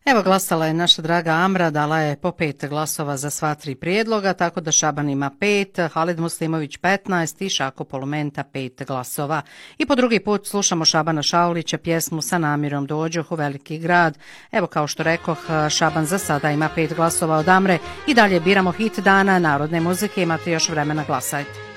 Evo, glasala je naša draga Amra, dala je po 5 glasova za sva 3 prijedloga, tako da Šaban ima 5, Halid Muslimović 15 i Šako Polumenta 5 glasova. I po drugi put slušamo Šabana Šaulića pjesmu Sa namirom dođoh u veliki grad. Evo, kao što rekoh, Šaban za sada ima 5 glasova od Amre i dalje biramo hit dana narodne muzike, imate još vremena, glasajte.